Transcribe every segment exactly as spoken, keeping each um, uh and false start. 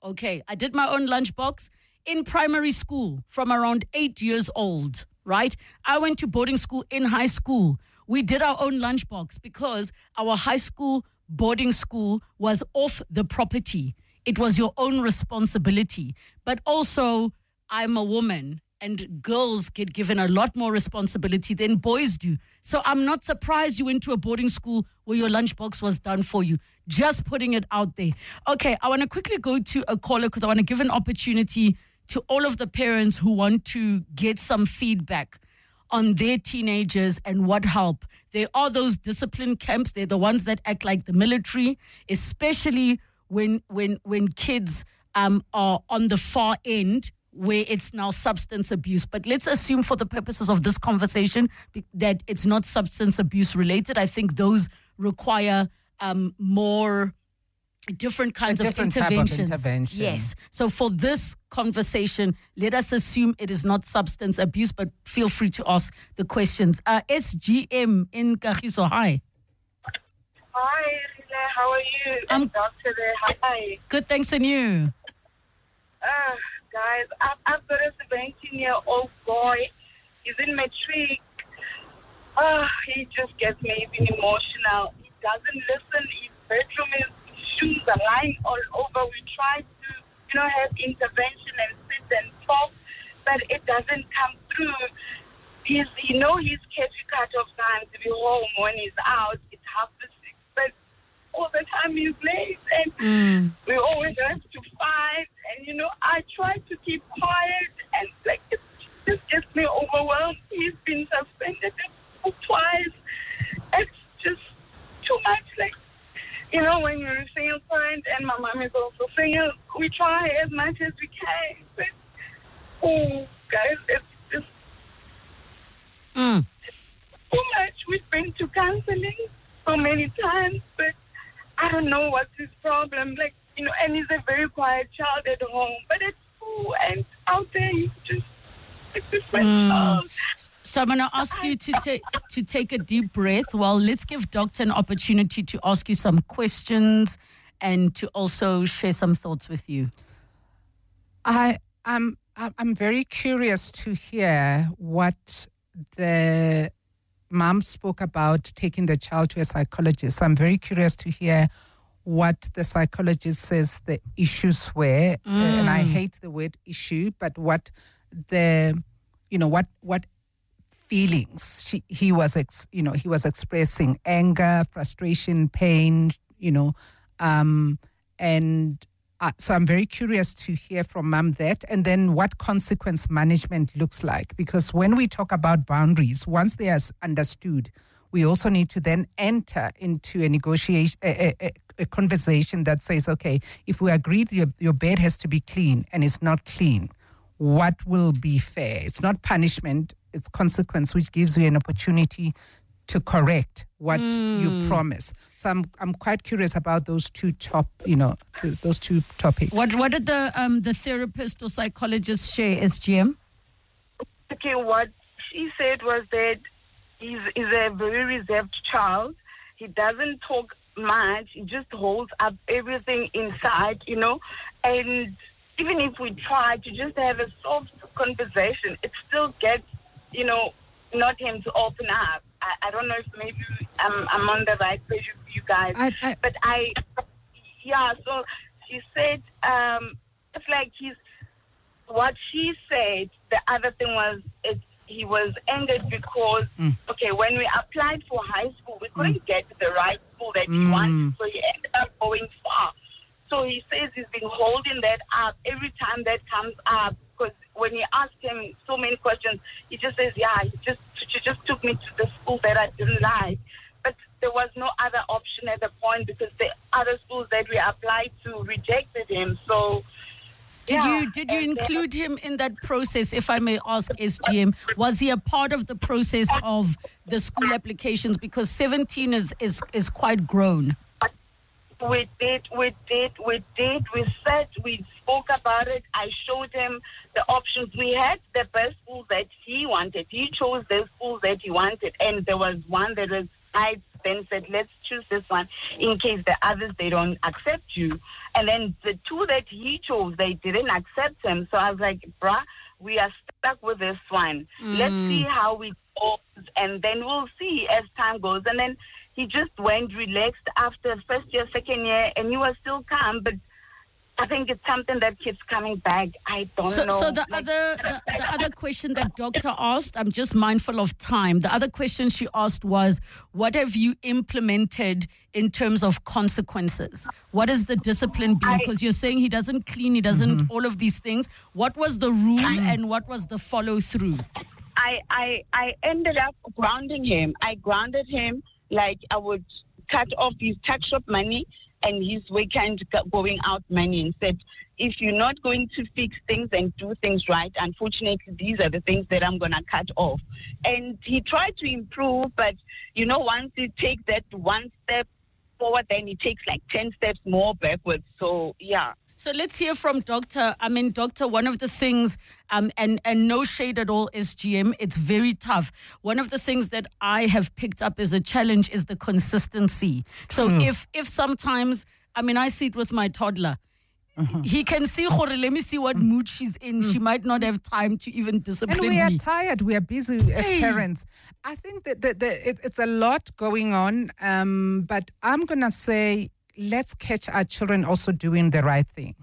Okay, I did my own lunchbox in primary school from around eight years old, right? I went to boarding school in high school. We did our own lunchbox because our high school boarding school was off the property. It was your own responsibility. But also, I'm a woman, and girls get given a lot more responsibility than boys do. So I'm not surprised you went to a boarding school where your lunchbox was done for you. Just putting it out there. Okay, I want to quickly go to a caller because I want to give an opportunity to all of the parents who want to get some feedback on their teenagers and what help. There are those discipline camps. They're the ones that act like the military, especially when when when kids um, are on the far end where it's now substance abuse. But let's assume for the purposes of this conversation that it's not substance abuse related. I think those require um, more different kinds A of different type of interventions. intervention. Yes. So for this conversation, let us assume it is not substance abuse, but feel free to ask the questions. Uh, S G M in Kagiso, hi. Hi, Rila, how are you? I'm I'm Doctor there. Hi. Good, thanks, and you? Uh, guys, I've, I've got a seventeen-year-old boy. He's in matric. Uh, he just gets me even emotional. He doesn't listen. His bedroom is, his shoes are lying all over. We try to, you know, have intervention and sit and talk, but it doesn't come through. He's, you know, he's catchy cut off time to be home when he's out. It's half past six, but all the time he's late, and Mm. we always have to fight. And you know, I try to keep quiet, and like it just gets me overwhelmed. He's been suspended twice. It's just too much. Like, you know, when you're a single parent, and my mom is also single, we try as much as we can. But oh, guys, it's just Mm. too much. We've been to counseling so many times, but I don't know what's his problem. Like, you know, and he's a very quiet child at home, but at school and out there, he's just a different Mm. child. So I'm going to ask you to take to take a deep breath. Well, let's give Doctor an opportunity to ask you some questions and to also share some thoughts with you. I I'm I'm very curious to hear what the mom spoke about taking the child to a psychologist. I'm very curious to hear what the psychologist says the issues were, Mm. uh, and I hate the word issue, but what the you know what what feelings she, he was ex, you know he was expressing: anger, frustration, pain, you know, um, and. Uh, so I'm very curious to hear from Mum that, and then what consequence management looks like. Because when we talk about boundaries, once they are understood, we also need to then enter into a negotiation, a, a, a conversation that says, okay, if we agreed your, your bed has to be clean and it's not clean, what will be fair? It's not punishment, it's consequence, which gives you an opportunity to correct what Mm. you promise. So I'm I'm quite curious about those two top, you know, th- those two topics. What what did the um the therapist or psychologist share, S G M? Okay, what she said was that he's, he's a very reserved child. He doesn't talk much. He just holds up everything inside, you know. And even if we try to just have a soft conversation, it still gets, you know, not him to open up. I, I don't know if maybe I'm, I'm on the right page with you guys. I, I, But I, yeah, so she said, um, it's like he's, what she said, the other thing was, it, he was angered because, Mm. okay, when we applied for high school, we couldn't get the right school that he Mm. wanted, so he ended up going far. So he says he's been holding that up every time that comes up, because when you ask him so many questions, he just says, yeah, he just, she just took me to the school that I didn't like. But there was no other option at the point because the other schools that we applied to rejected him. So, Did yeah. you did you And, uh, include him in that process, if I may ask, S G M? Was he a part of the process of the school applications? Because seventeen is, is, is quite grown. We did, we did, we did. We said, we spoke about it. I showed him the options. We had the best school that he wanted. He chose the school that he wanted. And there was one that was high then said, let's choose this one in case the others, they don't accept you. And then the two that he chose, they didn't accept him. So I was like, bruh, we are stuck with this one. Mm. Let's see how it goes, and then we'll see as time goes. And then he just went relaxed after first year, second year, and he was still calm, but I think it's something that keeps coming back. I don't so, know. So the like, other the, the other question that doctor asked, I'm just mindful of time. The other question she asked was, what have you implemented in terms of consequences? What is the discipline been? Because you're saying he doesn't clean, he doesn't, mm-hmm. all of these things. What was the rule I, and what was the follow through? I, I, I ended up grounding him. I grounded him like I would cut off his tax shop money and his weekend going out money, and said, if you're not going to fix things and do things right, unfortunately, these are the things that I'm going to cut off. And he tried to improve, but, you know, once you take that one step forward, then he takes like ten steps more backwards. So, yeah. So let's hear from Doctor. I mean, Doctor, one of the things, um, and, and no shade at all, S G M, it's very tough. One of the things that I have picked up as a challenge is the consistency. So mm. if if sometimes, I mean, I see it with my toddler. Uh-huh. He can see, let me see what mood she's in. Mm. She might not have time to even discipline me. And we me. are tired. We are busy as hey. parents. I think that the, the, it, it's a lot going on, um, but I'm going to say, let's catch our children also doing the right thing.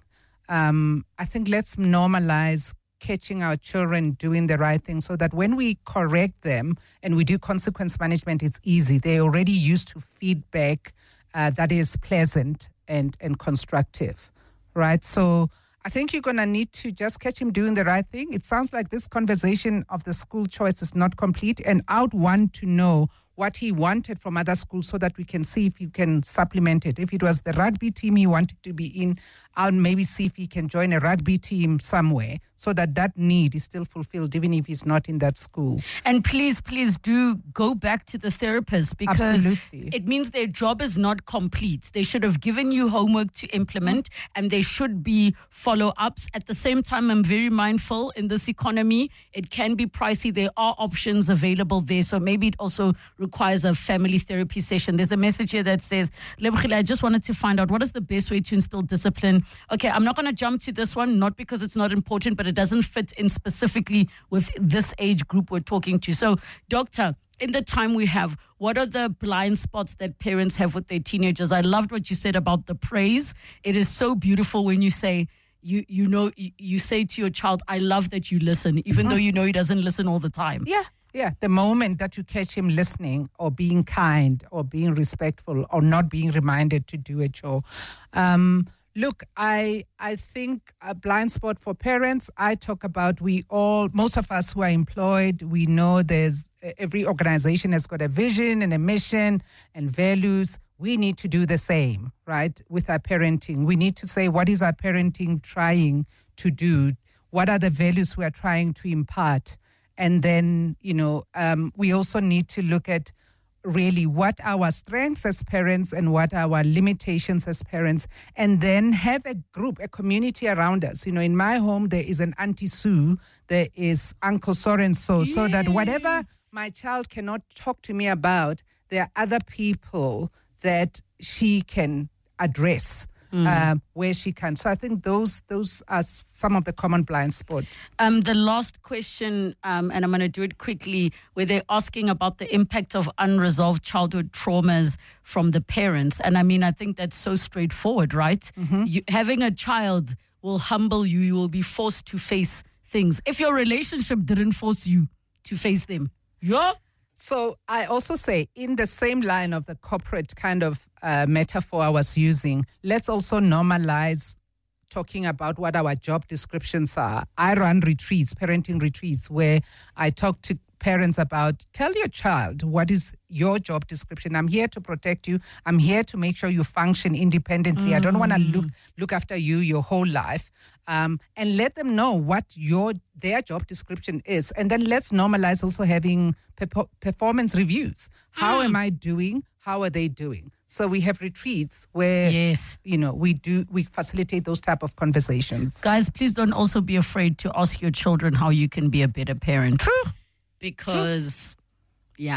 Um, I think let's normalize catching our children doing the right thing so that when we correct them and we do consequence management, it's easy. They're already used to feedback uh, that is pleasant and, and constructive, right? So I think you're going to need to just catch him doing the right thing. It sounds like this conversation of the school choice is not complete, and I would want to know what he wanted from other schools so that we can see if he can supplement it. If it was the rugby team he wanted to be in, I'll maybe see if he can join a rugby team somewhere so that that need is still fulfilled even if he's not in that school. And please, please do go back to the therapist, because Absolutely. It means their job is not complete. They should have given you homework to implement, mm-hmm. and there should be follow-ups. At the same time, I'm very mindful in this economy, it can be pricey. There are options available there, so maybe it also requires a family therapy session. There's a message here that says, Lebohile, I just wanted to find out what is the best way to instill discipline. Okay, I'm not going to jump to this one, not because it's not important, but it doesn't fit in specifically with this age group we're talking to. So, doctor, in the time we have, what are the blind spots that parents have with their teenagers? I loved what you said about the praise. It is so beautiful when you say, you you know, you, you say to your child, I love that you listen, even though you know he doesn't listen all the time. Yeah. Yeah, the moment that you catch him listening or being kind or being respectful or not being reminded to do a chore. Um, look, I I think a blind spot for parents, I talk about we all, most of us who are employed, we know there's, every organization has got a vision and a mission and values. We need to do the same, right, with our parenting. We need to say, what is our parenting trying to do? What are the values we are trying to impart? And then, you know, um, we also need to look at really what our strengths as parents and what our limitations as parents, and then have a group, a community around us. You know, in my home, there is an Auntie Sue, there is Uncle so-and-so, yes. so that whatever my child cannot talk to me about, there are other people that she can address. Mm. Uh, where she can. So I think those those are some of the common blind spots. Um, the last question, um, and I'm going to do it quickly, where they're asking about the impact of unresolved childhood traumas from the parents. And I mean, I think that's so straightforward, right? Mm-hmm. You, having a child will humble you. You will be forced to face things. If your relationship didn't force you to face them, yeah. So I also say, in the same line of the corporate kind of uh, metaphor I was using, let's also normalize talking about what our job descriptions are. I run retreats, parenting retreats, where I talk to parents about, tell your child what is your job description. I'm here to protect you. I'm here to make sure you function independently. Mm. I don't want to look look after you your whole life. Um, and let them know what your their job description is. And then let's normalize also having pe- performance reviews. How mm. am I doing? How are they doing? So we have retreats where, yes. you know, we do we facilitate those type of conversations. Guys, please don't also be afraid to ask your children how you can be a better parent. True. Because, True. yeah.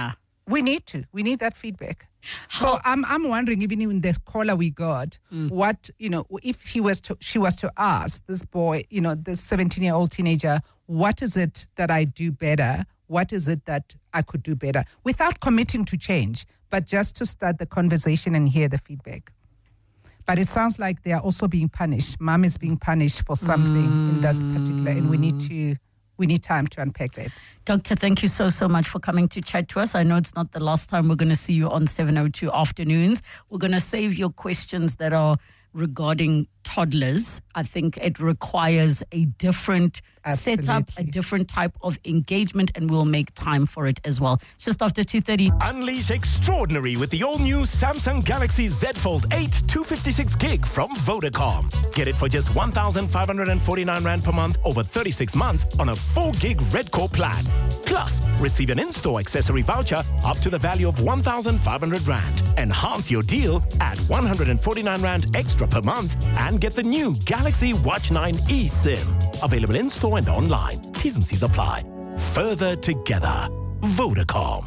We need to. We need that feedback. So I'm I'm wondering, even in the caller we got, mm. what, you know, if he was to, she was to ask this boy, you know, this seventeen-year-old teenager, what is it that I do better? What is it that I could do better? Without committing to change, but just to start the conversation and hear the feedback. But it sounds like they are also being punished. Mom is being punished for something mm. in that particular, and we need to we need time to unpack that. Doctor, thank you so, so much for coming to chat to us. I know it's not the last time we're going to see you on seven oh two Afternoons. We're going to save your questions that are regarding toddlers. I think it requires a different Absolutely. setup, a different type of engagement, and we'll make time for it as well. It's just after two thirty. Unleash extraordinary with the all-new Samsung Galaxy Z Fold eight two fifty-six gig from Vodacom. Get it for just one thousand five hundred forty-nine rand per month over thirty-six months on a four gig Red Core plan. Plus, receive an in-store accessory voucher up to the value of one thousand five hundred rand. Enhance your deal at one hundred forty-nine rand extra per month and get the new Galaxy Watch nine eSIM. Available in-store and online. T's and C's apply. Further together. Vodacom.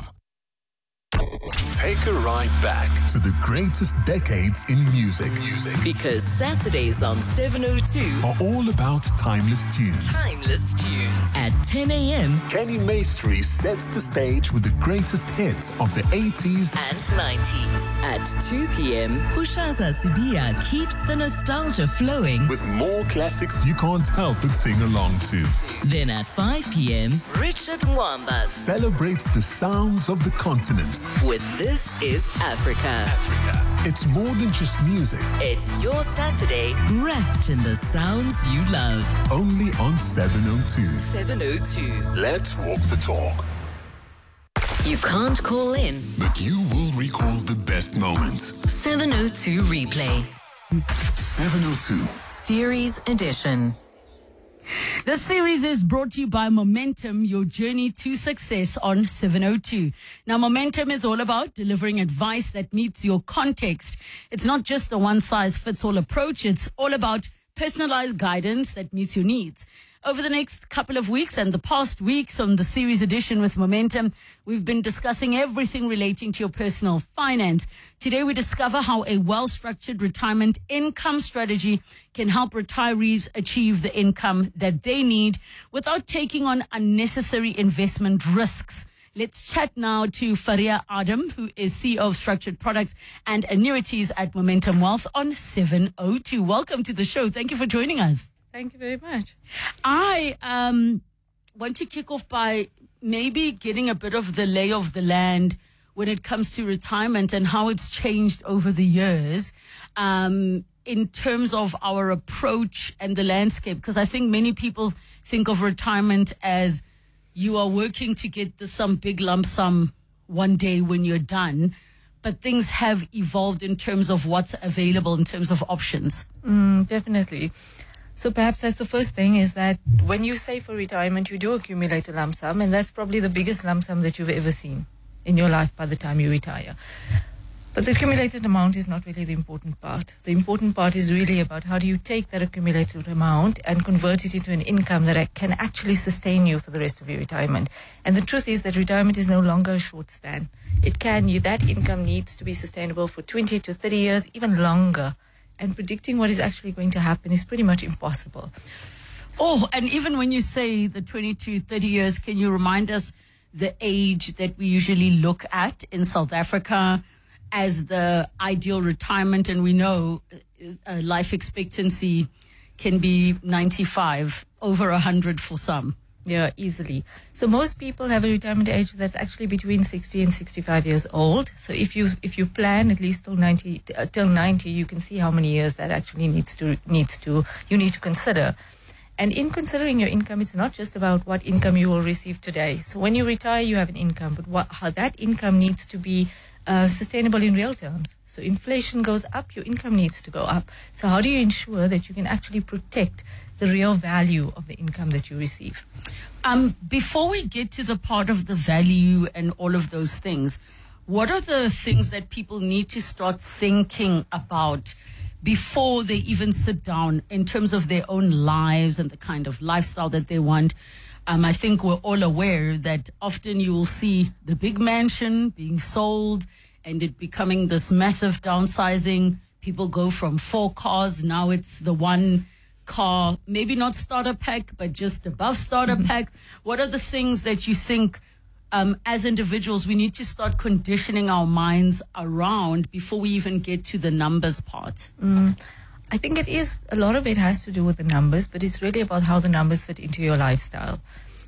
Take a ride back to the greatest decades in music. Music. Because Saturdays on seven oh two are all about timeless tunes. Timeless tunes. At ten a.m. Kenny Maestri sets the stage with the greatest hits of the eighties and nineties. At two p.m. Pushaza Sibia keeps the nostalgia flowing with more classics you can't help but sing along to. Then at five p.m. Richard Mwamba celebrates the sounds of the continent with This Is Africa. Africa. It's more than just music. It's your Saturday wrapped in the sounds you love. Only on seven oh two. seven oh two. Let's walk the talk. You can't call in, but you will recall the best moments. seven oh two Replay. seven oh two. Series Edition. This series is brought to you by Momentum, your journey to success on seven oh two. Now, Momentum is all about delivering advice that meets your context. It's not just a one-size-fits-all approach. It's all about personalized guidance that meets your needs. Over the next couple of weeks and the past weeks on the series edition with Momentum, we've been discussing everything relating to your personal finance. Today, we discover how a well-structured retirement income strategy can help retirees achieve the income that they need without taking on unnecessary investment risks. Let's chat now to Faria Adam, who is C E O of Structured Products and Annuities at Momentum Wealth on seven oh two. Welcome to the show. Thank you for joining us. Thank you very much. I um, want to kick off by maybe getting a bit of the lay of the land when it comes to retirement and how it's changed over the years um, in terms of our approach and the landscape. Because I think many people think of retirement as you are working to get the, some big lump sum one day when you're done. But things have evolved in terms of what's available in terms of options. Mm, definitely. So perhaps that's the first thing, is that when you save for retirement, you do accumulate a lump sum, and that's probably the biggest lump sum that you've ever seen in your life by the time you retire. But the accumulated amount is not really the important part. The important part is really about how do you take that accumulated amount and convert it into an income that can actually sustain you for the rest of your retirement. And the truth is that retirement is no longer a short span. It can, you, that income needs to be sustainable for twenty to thirty years, even longer. And predicting what is actually going to happen is pretty much impossible. Oh, and even when you say the twenty to thirty years, can you remind us the age that we usually look at in South Africa as the ideal retirement? And we know uh, life expectancy can be ninety-five, over one hundred for some. Yeah, easily. So most people have a retirement age that's actually between sixty and sixty-five years old. So if you if you plan at least till ninety, uh, till ninety, you can see how many years that actually needs to needs to you need to consider. And in considering your income, it's not just about what income you will receive today. So when you retire, you have an income, but what, how that income needs to be uh, sustainable in real terms. So inflation goes up, your income needs to go up. So how do you ensure that you can actually protect the real value of the income that you receive? Um, before we get to the part of the value and all of those things, what are the things that people need to start thinking about before they even sit down in terms of their own lives and the kind of lifestyle that they want? Um, I think we're all aware that often you will see the big mansion being sold and it becoming this massive downsizing. People go from four cars, now it's the one car, maybe not starter pack, but just above starter mm-hmm. pack. What are the things that you think um, as individuals we need to start conditioning our minds around before we even get to the numbers part? Mm. I think it is, a lot of it has to do with the numbers, but it's really about how the numbers fit into your lifestyle.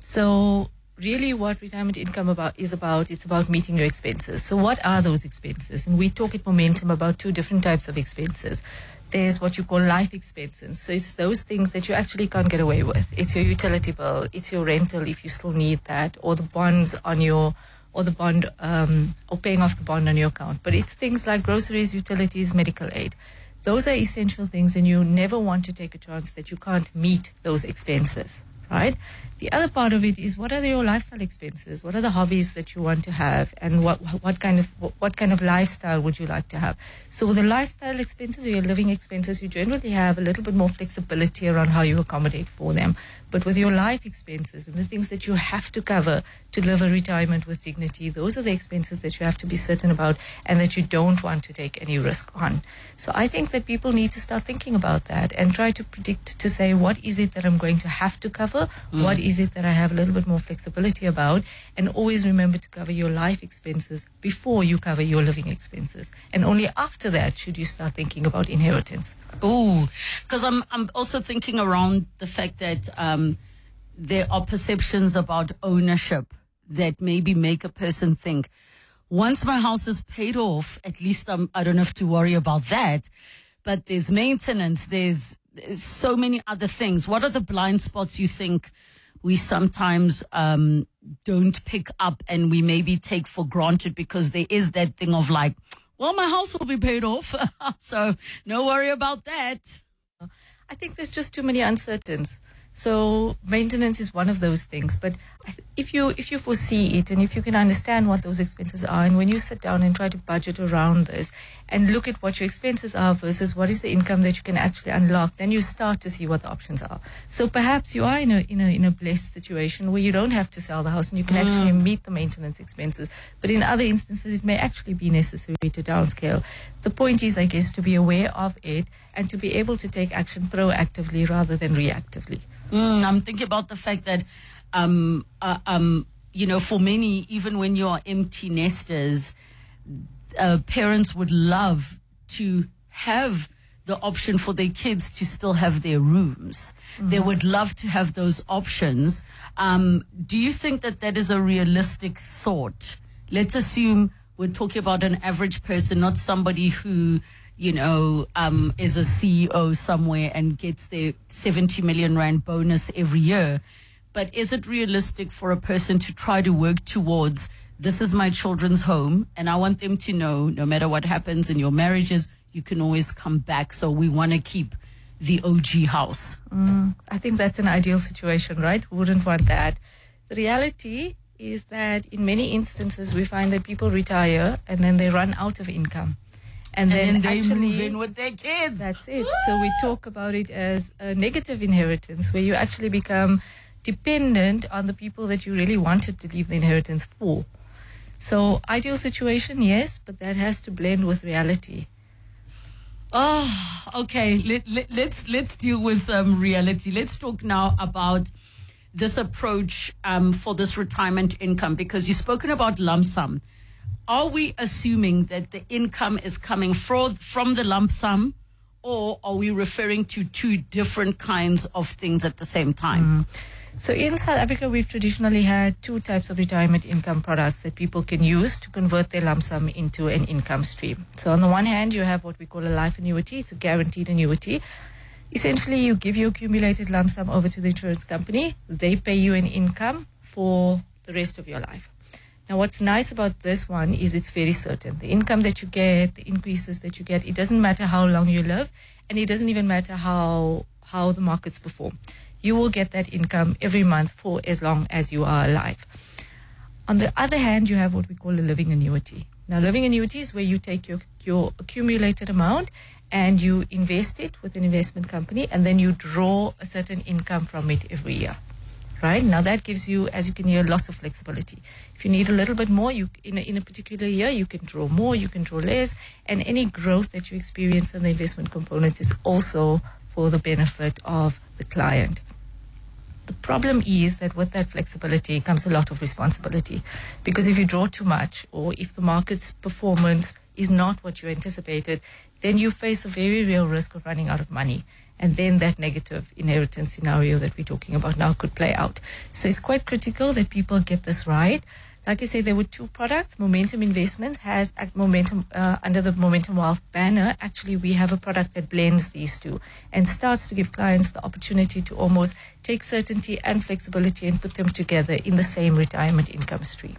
So really what retirement income about is about, it's about meeting your expenses. So what are those expenses? And we talk at Momentum about two different types of expenses. There's what you call life expenses. So it's those things that you actually can't get away with. It's your utility bill, it's your rental if you still need that, or the bonds on your, or the bond, um, or paying off the bond on your account. But it's things like groceries, utilities, medical aid. Those are essential things, and you never want to take a chance that you can't meet those expenses, right? The other part of it is, what are your lifestyle expenses? What are the hobbies that you want to have, and what what kind of what kind of lifestyle would you like to have? So with the lifestyle expenses or your living expenses, you generally have a little bit more flexibility around how you accommodate for them. But with your life expenses and the things that you have to cover to live a retirement with dignity, those are the expenses that you have to be certain about and that you don't want to take any risk on. So I think that people need to start thinking about that and try to predict, to say, what is it that I'm going to have to cover? Mm. What is it that I have a little bit more flexibility about? And always remember to cover your life expenses before you cover your living expenses. And only after that should you start thinking about inheritance. Oh, because I'm I'm also thinking around the fact that um, there are perceptions about ownership that maybe make a person think, once my house is paid off, at least I'm, I don't have to worry about that. But there's maintenance, there's, there's so many other things. What are the blind spots you think we sometimes um, don't pick up and we maybe take for granted, because there is that thing of like, well, my house will be paid off, so no worry about that. I think there's just too many uncertainties. So maintenance is one of those things. But if you if you foresee it, and if you can understand what those expenses are, and when you sit down and try to budget around this and look at what your expenses are versus what is the income that you can actually unlock, then you start to see what the options are. So perhaps you are in a in a in a blessed situation where you don't have to sell the house and you can mm. actually meet the maintenance expenses. But in other instances, it may actually be necessary to downscale. The point is, I guess, to be aware of it and to be able to take action proactively rather than reactively. Mm, I'm thinking about the fact that, um, uh, um, you know, for many, even when you are empty nesters, uh, parents would love to have the option for their kids to still have their rooms. Mm-hmm. They would love to have those options. Um, do you think that that is a realistic thought? Let's assume we're talking about an average person, not somebody who, you know, um, is a C E O somewhere and gets their seventy million rand bonus every year. But is it realistic for a person to try to work towards, this is my children's home, and I want them to know, no matter what happens in your marriages, you can always come back. So we want to keep the O G house. Mm, I think that's an ideal situation, right? Who wouldn't want that? The reality is that in many instances, we find that people retire and then they run out of income. And, and then, then they actually move in with their kids. That's it. So we talk about it as a negative inheritance, where you actually become dependent on the people that you really wanted to leave the inheritance for. So ideal situation, yes, but that has to blend with reality. Oh, okay. Let, let, let's let's deal with um, reality. Let's talk now about this approach um, for this retirement income, because you've spoken about lump sum. Are we assuming that the income is coming from, from the lump sum, or are we referring to two different kinds of things at the same time? Mm. So in South Africa, we've traditionally had two types of retirement income products that people can use to convert their lump sum into an income stream. So on the one hand, you have what we call a life annuity. It's a guaranteed annuity. Essentially, you give your accumulated lump sum over to the insurance company. They pay you an income for the rest of your life. Now, what's nice about this one is it's very certain. The income that you get, the increases that you get, it doesn't matter how long you live, and it doesn't even matter how how the markets perform. You will get that income every month for as long as you are alive. On the other hand, you have what we call a living annuity. Now, living annuity is where you take your, your accumulated amount and you invest it with an investment company, and then you draw a certain income from it every year. right? Now that gives you, as you can hear, lots of flexibility. If you need a little bit more, you in a, in a particular year, you can draw more, you can draw less, and any growth that you experience in the investment components is also for the benefit of the client. The problem is that with that flexibility comes a lot of responsibility, because if you draw too much, or if the market's performance is not what you anticipated, then you face a very real risk of running out of money. And then that negative inheritance scenario that we're talking about now could play out. So it's quite critical that people get this right. Like I say, there were two products. Momentum Investments has at Momentum uh, under the Momentum Wealth banner. Actually, we have a product that blends these two and starts to give clients the opportunity to almost take certainty and flexibility and put them together in the same retirement income stream.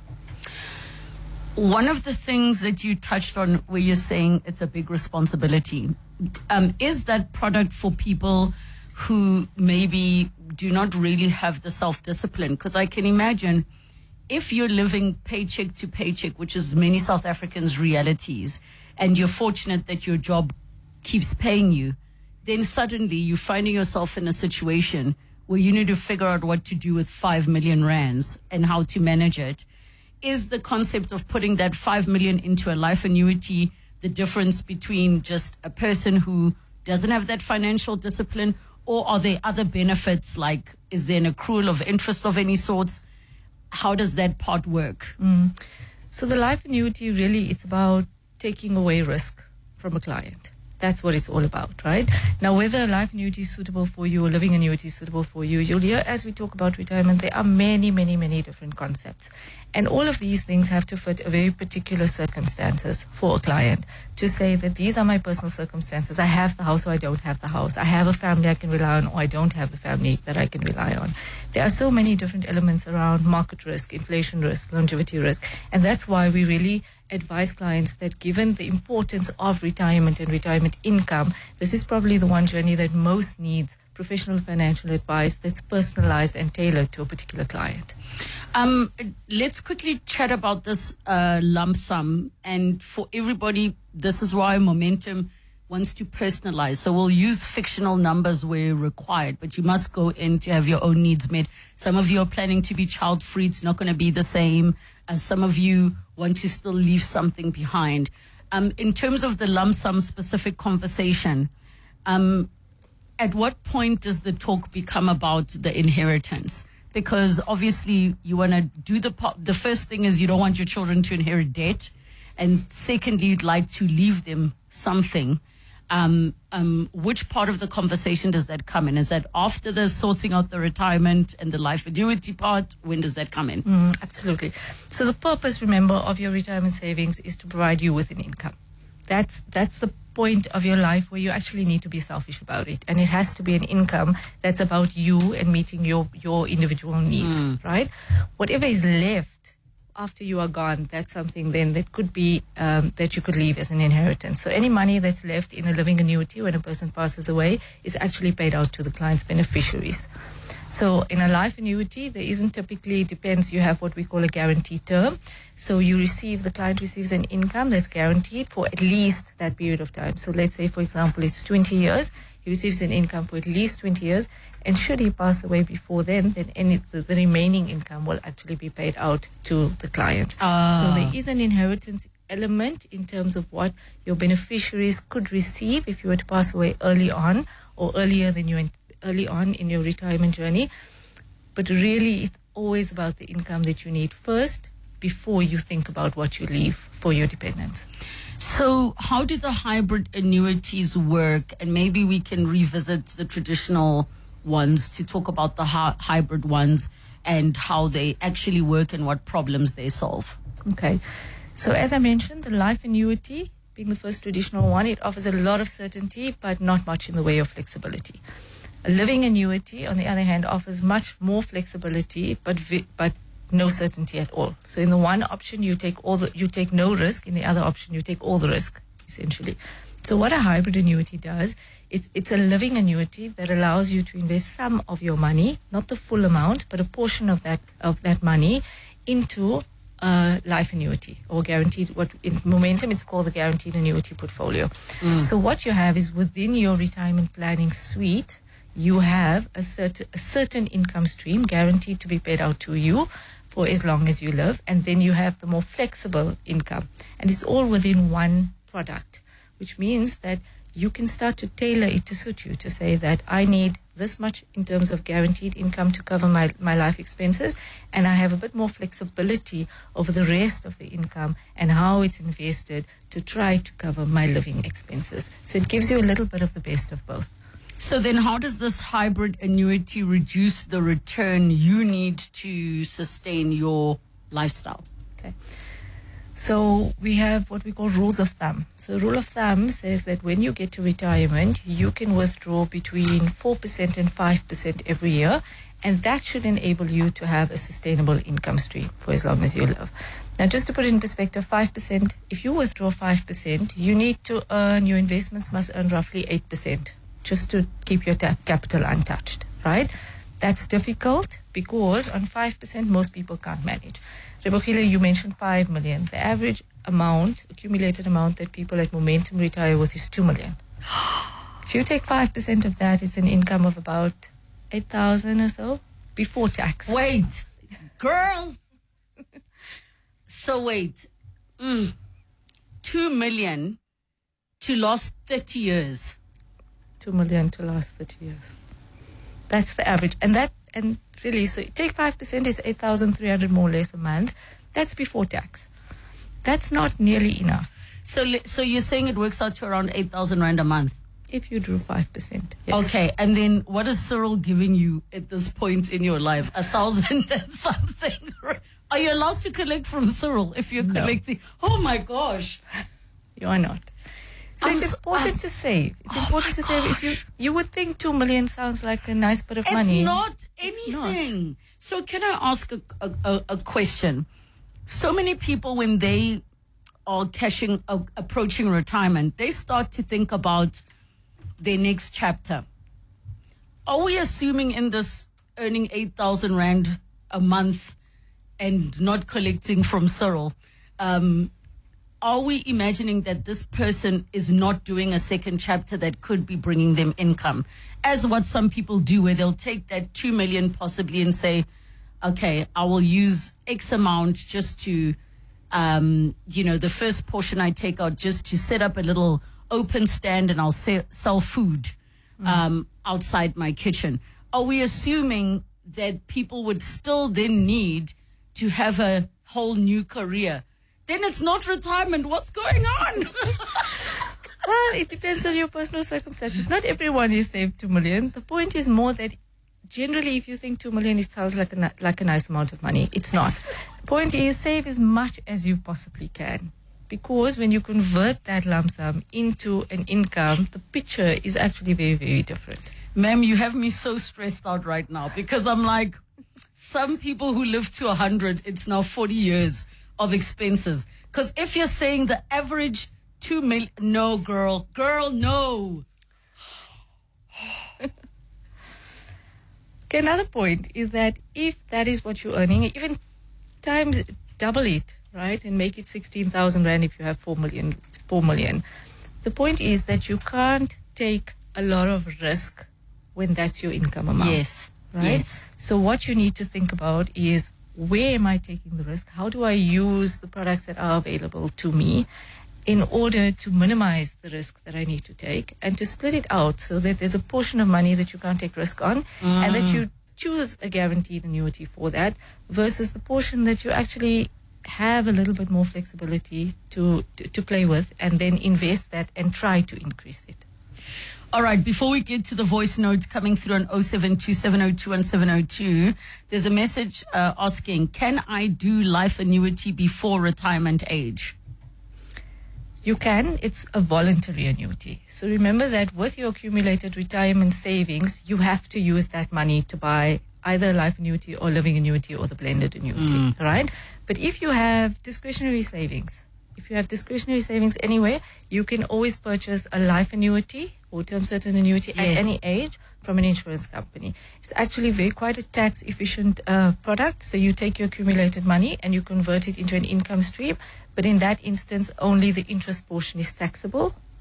One of the things that you touched on where you're saying it's a big responsibility, um, is that product for people who maybe do not really have the self-discipline? Because I can imagine if you're living paycheck to paycheck, which is many South Africans' realities, and you're fortunate that your job keeps paying you, then suddenly you're finding yourself in a situation where you need to figure out what to do with five million rands and how to manage it. Is the concept of putting that five million into a life annuity the difference between just a person who doesn't have that financial discipline, or are there other benefits, like is there an accrual of interest of any sorts? How does that part work? Mm. So the life annuity, really, it's about taking away risk from a client. That's what it's all about, right? Now, whether a life annuity is suitable for you or living annuity is suitable for you, you'll hear as we talk about retirement, there are many, many, many different concepts. And all of these things have to fit a very particular circumstances for a client to say that these are my personal circumstances. I have the house or I don't have the house. I have a family I can rely on or I don't have the family that I can rely on. There are so many different elements around market risk, inflation risk, longevity risk. And that's why we really advise clients that given the importance of retirement and retirement income, this is probably the one journey that most needs professional financial advice that's personalized and tailored to a particular client. Um, let's quickly chat about this uh, lump sum. And for everybody, this is why Momentum wants to personalize. So we'll use fictional numbers where required, but you must go in to have your own needs met. Some of you are planning to be child-free. It's not going to be the same. As some of you want to still leave something behind. Um, in terms of the lump sum specific conversation, um, at what point does the talk become about the inheritance? Because obviously you want to do the po- the first thing is you don't want your children to inherit debt, and secondly you'd like to leave them something. Um, um, which part of the conversation does that come in? Is that after the sorting out the retirement and the life annuity part? When does that come in? Mm, absolutely. So the purpose, remember, of your retirement savings is to provide you with an income. That's that's the point of your life where you actually need to be selfish about it. And it has to be an income that's about you and meeting your, your individual needs, mm. right? Whatever is left after you are gone, that's something then that could be um, that you could leave as an inheritance. So any money that's left in a living annuity when a person passes away is actually paid out to the client's beneficiaries. So in a life annuity, there isn't typically, it depends, you have what we call a guaranteed term. So you receive, the client receives an income that's guaranteed for at least that period of time. So let's say, for example, it's twenty years. He receives an income for at least twenty years. And should he pass away before then, then any the, the remaining income will actually be paid out to the client. Uh. So there is an inheritance element in terms of what your beneficiaries could receive if you were to pass away early on or earlier than you early on in your retirement journey. But really, it's always about the income that you need first before you think about what you leave for your dependents. So how do the hybrid annuities work? And maybe we can revisit the traditional ones to talk about the hi- hybrid ones and how they actually work and what problems they solve. Okay. So as I mentioned, the life annuity, being the first traditional one, it offers a lot of certainty, but not much in the way of flexibility. A living annuity, on the other hand, offers much more flexibility, but vi- but no certainty at all. So in the one option, you take all the you take no risk. In the other option, you take all the risk, essentially. So what a hybrid annuity does, it's it's a living annuity that allows you to invest some of your money, not the full amount, but a portion of that of that money into a life annuity or guaranteed. What in Momentum it's called the guaranteed annuity portfolio. Mm. So what you have is within your retirement planning suite, you have a certain, a certain income stream guaranteed to be paid out to you for as long as you live. And then you have the more flexible income. And it's all within one product, which means that you can start to tailor it to suit you, to say that I need this much in terms of guaranteed income to cover my, my life expenses, and I have a bit more flexibility over the rest of the income and how it's invested to try to cover my living expenses. So it gives you a little bit of the best of both. So then how does this hybrid annuity reduce the return you need to sustain your lifestyle? Okay. So we have what we call rules of thumb. So rule of thumb says that when you get to retirement, you can withdraw between four percent and five percent every year, and that should enable you to have a sustainable income stream for as long as you live. Now, just to put it in perspective, five percent, if you withdraw five percent, you need to earn, your investments must earn roughly eight percent just to keep your tap capital untouched, right? That's difficult because on five percent, most people can't manage. Rebogile, you mentioned five million. The average amount, accumulated amount that people at Momentum retire with is two million. If you take five percent of that, it's an income of about eight thousand or so before tax. Wait, girl. So wait, mm, two million to last thirty years. two million to last thirty years. That's the average. And that, and really, so take five percent is eight thousand three hundred more or less a month. That's before tax. That's not nearly enough. So so you're saying it works out to around eight thousand rand a month? If you drew five percent, yes. Okay, and then what is Cyril giving you at this point in your life? A thousand and something? Are you allowed to collect from Cyril if you're No. collecting? Oh my gosh. You are not. So I'm it's so- important I'm- to save. It's Oh important my to save. If you you would think two million sounds like a nice bit of It's money. not It's not. anything. So can I ask a, a, a, a question? So many people, when they are cashing, uh, approaching retirement, they start to think about their next chapter. Are we assuming in this earning eight thousand rand a month and not collecting from Cyril, um, are we imagining that this person is not doing a second chapter that could be bringing them income, as what some people do, where they'll take that two million possibly and say, okay, I will use X amount just to, um, you know, the first portion I take out just to set up a little open stand and I'll se- sell food um, outside my kitchen. Are we assuming that people would still then need to have a whole new career? Then it's not retirement. What's going on? Well, it depends on your personal circumstances. Not everyone is saved two million. The point is more that generally, if you think two million, it sounds like a ni- like a nice amount of money. It's not. The point is save as much as you possibly can, because when you convert that lump sum into an income, the picture is actually very, very different. Ma'am, you have me so stressed out right now because I'm like, some people who live to one hundred, it's now forty years of expenses. Because if you're saying the average two million, no, girl, girl, no. Okay, another point is that if that is what you're earning, even times double it, right, and make it sixteen thousand rand if you have four million, four million. The point is that you can't take a lot of risk when that's your income amount. Yes, Right? yes. So what you need to think about is, where am I taking the risk? How do I use the products that are available to me in order to minimize the risk that I need to take, and to split it out so that there's a portion of money that you can't take risk on, and that you choose a guaranteed annuity for that, versus the portion that you actually have a little bit more flexibility to, to, to play with, and then invest that and try to increase it. All right, before we get to the voice note coming through on oh seven two, seven oh two, one seven oh two, there's a message uh, asking, can I do life annuity before retirement age? You can. It's a voluntary annuity. So remember that with your accumulated retirement savings, you have to use that money to buy either a life annuity or living annuity or the blended annuity, right? But if you have discretionary savings, if you have discretionary savings anywhere, you can always purchase a life annuity or term certain annuity Yes. at any age from an insurance company. It's actually very quite a tax efficient uh, product. So you take your accumulated money and you convert it into an income stream. But in that instance, only the interest portion is taxable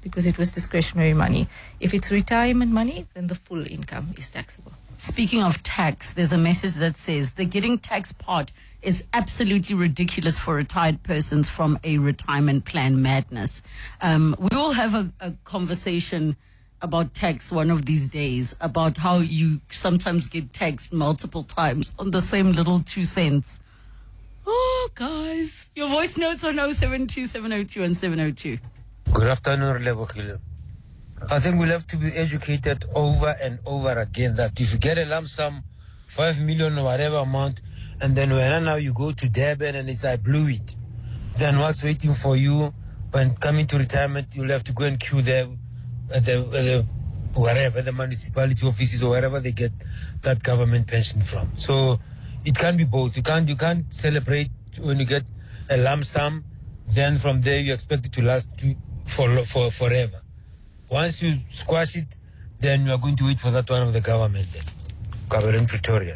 because it was discretionary money. If it's retirement money, then the full income is taxable. Speaking of tax, there's a message that says the getting tax part is absolutely ridiculous for retired persons from a retirement plan madness. Um, we will have a, a conversation about tax one of these days, about how you sometimes get taxed multiple times on the same little two cents. Oh, guys. Your voice notes on oh seven two seven oh two and seven oh two. Good afternoon, Lebohile. I think we'll have to be educated over and over again that if you get a lump sum, five million or whatever amount, and then when now you go to Durban and it's I blew it, then what's waiting for you when coming to retirement? You'll have to go and queue there at the, at the wherever the municipality offices or wherever they get that government pension from. So it can be both. You can't you can't celebrate when you get a lump sum, then from there you expect it to last for for forever. Once you squash it, then you are going to wait for that one of the government then. Government Pretoria.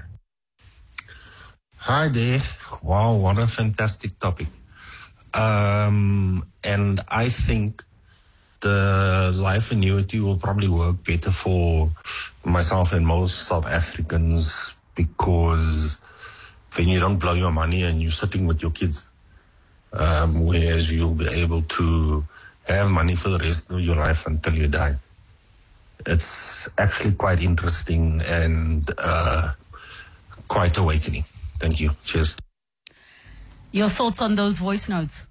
Hi there. Wow, what a fantastic topic. Um, and I think the life annuity will probably work better for myself and most South Africans, because then you don't blow your money and you're sitting with your kids. Um, whereas you'll be able to have money for the rest of your life until you die. It's actually quite interesting and uh, quite awakening. Thank you. Cheers. Your thoughts on those voice notes?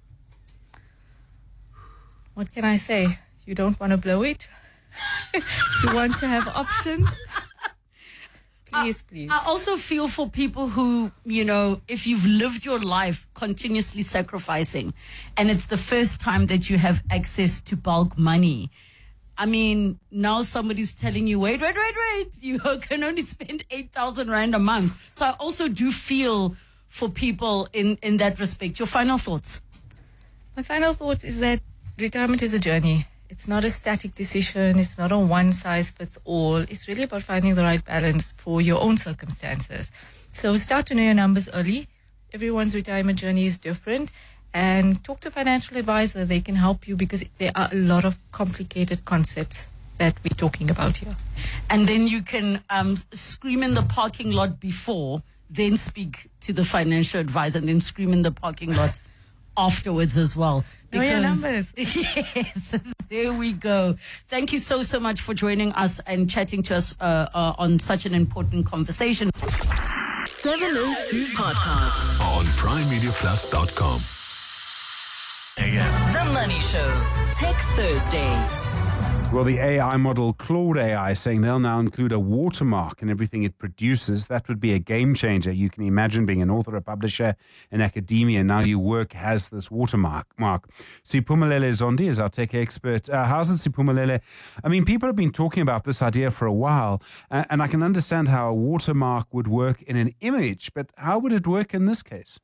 What can I say? You don't want to blow it? You want to have options? Please, please. I also feel for people who, you know, if you've lived your life continuously sacrificing and it's the first time that you have access to bulk money. I mean, now somebody's telling you, wait, wait, wait, wait, you can only spend eight thousand rand a month. So I also do feel for people in, in that respect. Your final thoughts? My final thoughts is that retirement is a journey. It's not a static decision. It's not a one size fits all. It's really about finding the right balance for your own circumstances. So start to know your numbers early. Everyone's retirement journey is different. And talk to a financial advisor. They can help you because there are a lot of complicated concepts that we're talking about here. And then you can um, scream in the parking lot before, then speak to the financial advisor, and then scream in the parking lot afterwards as well. Know your numbers. Yes, there we go. Thank you so, so much for joining us and chatting to us uh, uh, on such an important conversation. seven oh two Podcast on prime media plus dot com. The Money Show. Tech Thursday. Well, the A I model Claude A I is saying they'll now include a watermark in everything it produces. That would be a game changer. You can imagine being an author, a publisher, in academia. Now your work has this watermark. Mark. Siphumelele Zondi is our tech expert. Uh, how's it, Siphumelele? I mean, people have been talking about this idea for a while, uh, and I can understand how a watermark would work in an image, but how would it work in this case?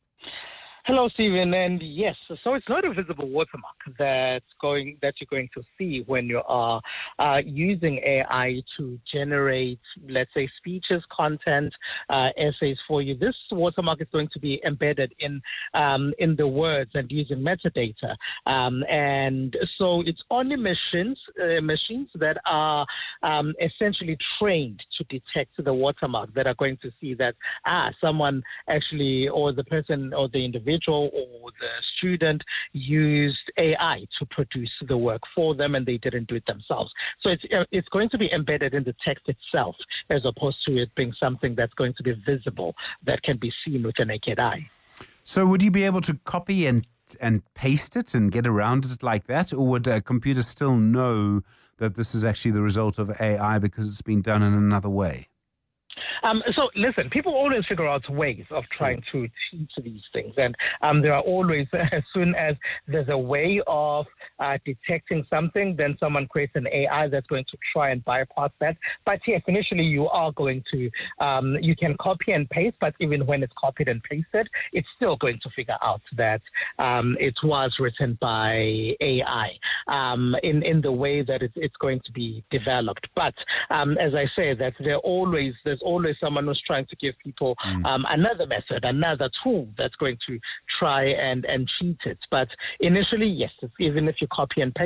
Hello, Stephen, and yes, so it's not a visible watermark that's going that you're going to see when you are uh, using A I to generate, let's say, speeches, content, uh, essays for you. This watermark is going to be embedded in um, in the words and using metadata, um, and so it's only machines uh, machines that are um, essentially trained to detect the watermark that are going to see that ah someone actually or the person or the individual or the student used A I to produce the work for them and they didn't do it themselves. So it's it's going to be embedded in the text itself as opposed to it being something that's going to be visible that can be seen with a naked eye. So would you be able to copy and and paste it and get around it like that, or would a computer still know that this is actually the result of A I because it's been done in another way? Um, so, listen, people always figure out ways of trying to teach these things. And um, there are always, as soon as there's a way of uh, detecting something, then someone creates an A I that's going to try and bypass that. But yes, initially you are going to, um, you can copy and paste, but even when it's copied and pasted, it's still going to figure out that um, it was written by A I um, in, in the way that it's, it's going to be developed. But um, as I say, that there always, there's always someone who's trying to give people um, another method, another tool that's going to try and, and cheat it. But initially, yes, it's, even if you copy and paste,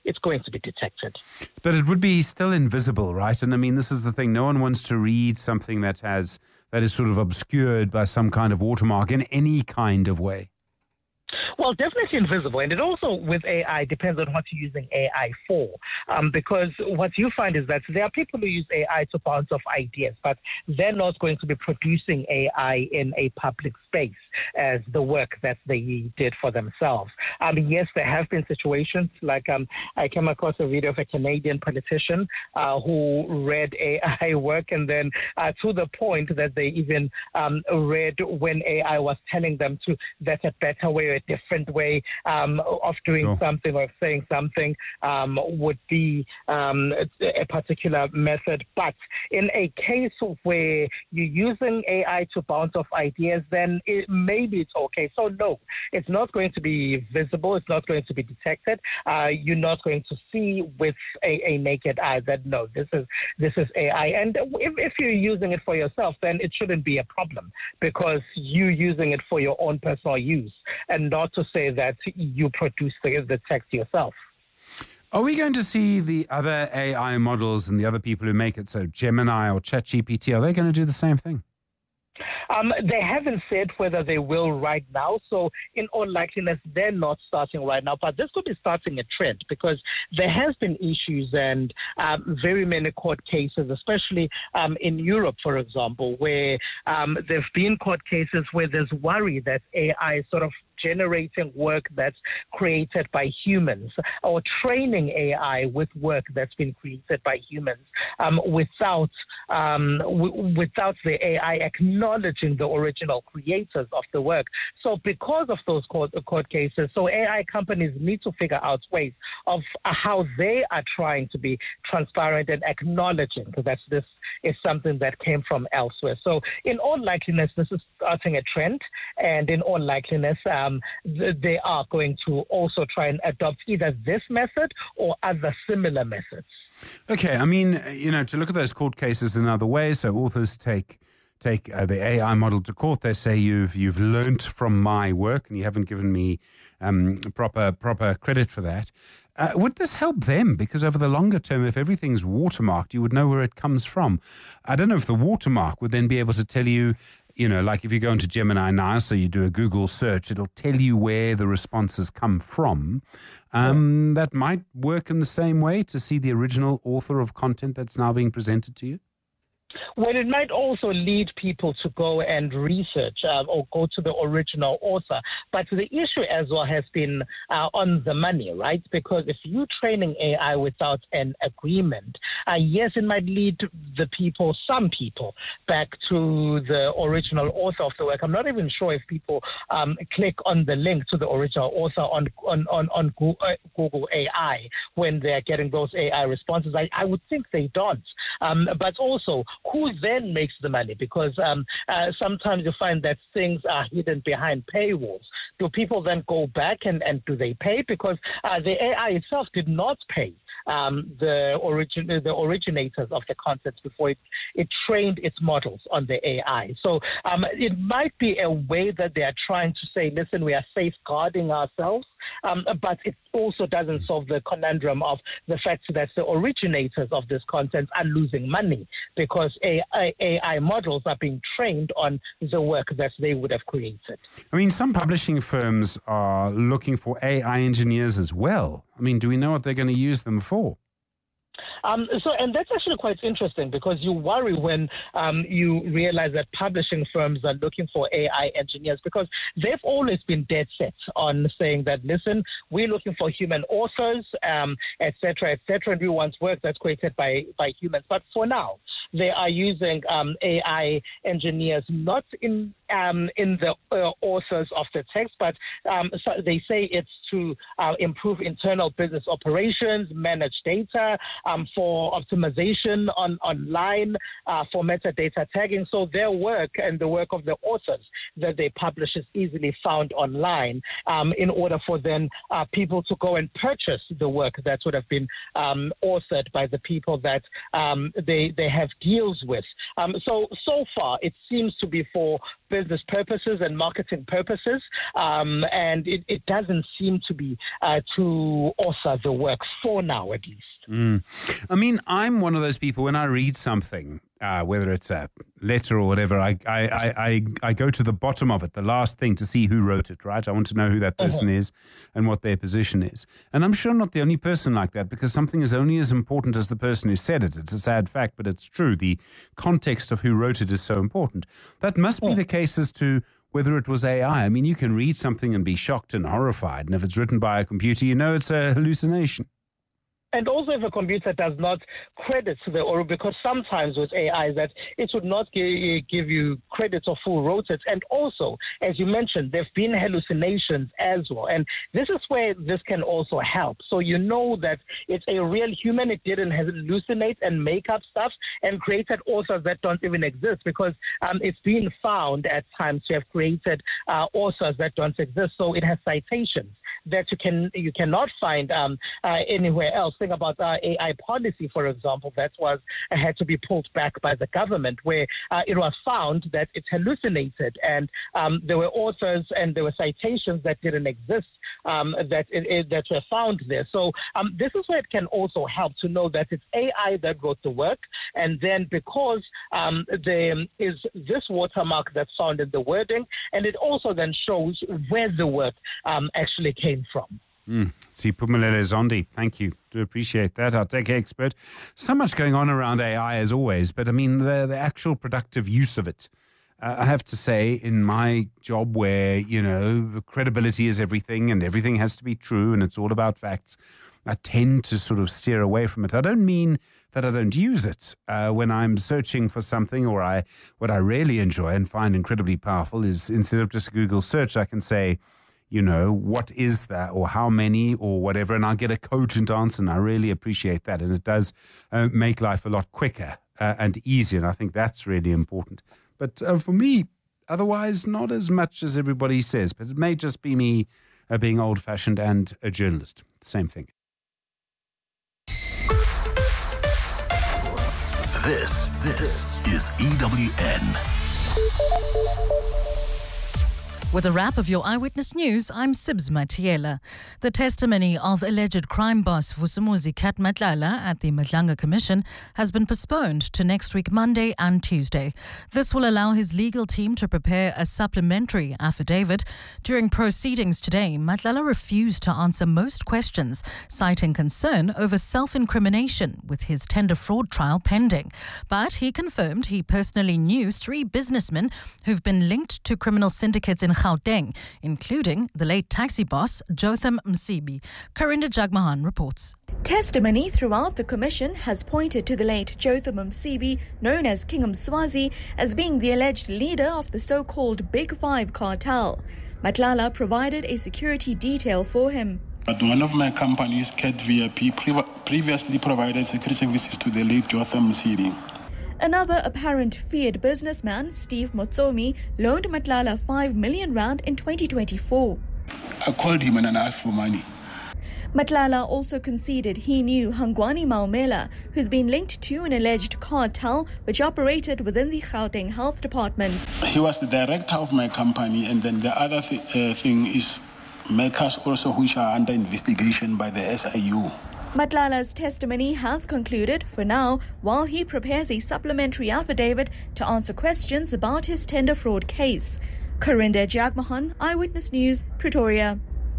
it's going to be detected. But it would be still invisible, right? And I mean, this is the thing. No one wants to read something that has that is sort of obscured by some kind of watermark in any kind of way. Well, definitely invisible. And it also, with A I, depends on what you're using A I for. Um, because what you find is that there are people who use A I to bounce off ideas, but they're not going to be producing A I in a public space as the work that they did for themselves. Um, yes, there have been situations like um, I came across a video of a Canadian politician uh, who read A I work, and then uh, to the point that they even um, read when A I was telling them to that's a better way or a different way um, of doing sure. something or saying something um, would be um, a particular method. But in a case where you're using A I to bounce off ideas, then it, maybe it's okay. So no, it's not going to be visible. It's not going to be detected. Uh, you're not going to see with a, a naked eye that no, this is this is A I. And if, if you're using it for yourself, then it shouldn't be a problem because you're using it for your own personal use and not to say that you produce the, the text yourself. Are we going to see the other A I models and the other people who make it, so Gemini or ChatGPT, are they going to do the same thing? Um, they haven't said whether they will right now, so in all likeliness, they're not starting right now. But this could be starting a trend because there has been issues and um, very many court cases, especially um, in Europe, for example, where um, there have been court cases where there's worry that A I is sort of generating work that's created by humans or training A I with work that's been created by humans um, without um, w- without the A I acknowledging the original creators of the work. So because of those court, court cases, so A I companies need to figure out ways of how they are trying to be transparent and acknowledging that this is something that came from elsewhere. So in all likeliness, this is starting a trend, and in all likeliness, um, th- they are going to also try and adopt either this method or other similar methods. Okay, I mean, you know, to look at those court cases another way, so authors take take uh, the A I model to court. They say you've you've learnt from my work and you haven't given me um, proper proper credit for that. Uh, would this help them? Because over the longer term, if everything's watermarked, you would know where it comes from. I don't know if the watermark would then be able to tell you, you know, like if you go into Gemini now, so you do a Google search, it'll tell you where the responses come from. Um, yeah. That might work in the same way to see the original author of content that's now being presented to you. Well, it might also lead people to go and research uh, or go to the original author. But the issue as well has been uh, on the money, right? Because if you're training A I without an agreement, uh, yes, it might lead the people, some people, back to the original author of the work. I'm not even sure if people um, click on the link to the original author on on, on, on Google A I when they're getting those A I responses. I, I would think they don't. Um, but also, who then makes the money? Because um, uh, sometimes you find that things are hidden behind paywalls. Do people then go back and, and do they pay? Because uh, the A I itself did not pay um, the origin the originators of the content before it, it trained its models on the A I. So um, it might be a way that they are trying to say, listen, we are safeguarding ourselves. Um, but it also doesn't solve the conundrum of the fact that the originators of this content are losing money because A I, A I models are being trained on the work that they would have created. I mean, some publishing firms are looking for A I engineers as well. I mean, do we know what they're going to use them for? Um, so, and that's actually quite interesting because you worry when um, you realize that publishing firms are looking for A I engineers because they've always been dead set on saying that, listen, we're looking for human authors, um, et cetera, et cetera, and we want work that's created by, by humans. But for now, they are using um, A I engineers not in um, in the uh, authors of the text, but um, so they say it's to uh, improve internal business operations, manage data, um, for optimization on online, uh, for metadata tagging. So their work and the work of the authors that they publish is easily found online um, in order for then uh, people to go and purchase the work that would have been um, authored by the people that um, they, they have deals with. Um, so, so far, it seems to be for business purposes and marketing purposes, um, and it, it doesn't seem to be uh, to author the work for now, at least. Mm. I mean, I'm one of those people, when I read something, uh, whether it's a letter or whatever, I, I, I, I, I go to the bottom of it, the last thing, to see who wrote it, right? I want to know who that person uh-huh. is and what their position is. And I'm sure I'm not the only person like that, because something is only as important as the person who said it. It's a sad fact, but it's true. The context of who wrote it is so important. That must be the case as to whether it was A I. I mean, you can read something and be shocked and horrified, and if it's written by a computer, you know it's a hallucination. And also if a computer does not credit to the author, because sometimes with A I that it would not give, give you credit of who wrote it. And also, as you mentioned, there have been hallucinations as well. And this is where this can also help. So you know that it's a real human. It didn't hallucinate and make up stuff and created authors that don't even exist, because um, it's been found at times to have created uh, authors that don't exist. So it has citations that you can you cannot find um, uh, anywhere else. Think about uh, A I policy, for example, that was uh, had to be pulled back by the government, where uh, it was found that it hallucinated, and um, there were authors and there were citations that didn't exist um, that it, it, that were found there. So um, this is where it can also help to know that it's A I that wrote the work, and then because um, there is this watermark that's found in the wording, and it also then shows where the work um, actually came from. Mm. Siphumelele Zondi, thank you. Do appreciate that. Our tech expert. So much going on around A I as always, but I mean the, the actual productive use of it. Uh, I have to say, in my job where, you know, credibility is everything and everything has to be true and it's all about facts, I tend to sort of steer away from it. I don't mean that I don't use it. Uh, when I'm searching for something, or I what I really enjoy and find incredibly powerful is, instead of just a Google search, I can say, you know, what is that, or how many, or whatever, and I'll get a cogent answer, and I really appreciate that. And it does uh, make life a lot quicker uh, and easier, and I think that's really important. But uh, for me, otherwise, not as much as everybody says, but it may just be me uh, being old-fashioned and a journalist. Same thing. This, this is E W N. With a wrap of your Eyewitness News, I'm Sibs Matiela. The testimony of alleged crime boss Vusumuzi Kat Matlala at the Madlanga Commission has been postponed to next week, Monday and Tuesday. This will allow his legal team to prepare a supplementary affidavit. During proceedings today, Matlala refused to answer most questions, citing concern over self-incrimination with his tender fraud trial pending. But he confirmed he personally knew three businessmen who've been linked to criminal syndicates in Gauteng, including the late taxi boss Jotham Msibi. Karinda Jagmahan reports. Testimony throughout the commission has pointed to the late Jotham Msibi, known as King Mswazi, as being the alleged leader of the so-called Big Five cartel. Matlala provided a security detail for him. But one of my companies, Cat V I P, pre- previously provided security services to the late Jotham Msibi. Another apparent feared businessman, Steve Motsomi, loaned Matlala five million rand in twenty twenty-four. I called him and I asked for money. Matlala also conceded he knew Hangwani Maumela, who's been linked to an alleged cartel which operated within the Gauteng Health Department. He was the director of my company, and then the other th- uh, thing is makers also which are under investigation by the S I U. Matlala's testimony has concluded for now, while he prepares a supplementary affidavit to answer questions about his tender fraud case. Karinda Jagmahan, Eyewitness News, Pretoria.